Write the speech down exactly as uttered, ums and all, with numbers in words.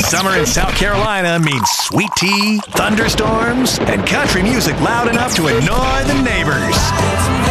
Summer in South Carolina means sweet tea, thunderstorms, and country music loud enough to annoy the neighbors.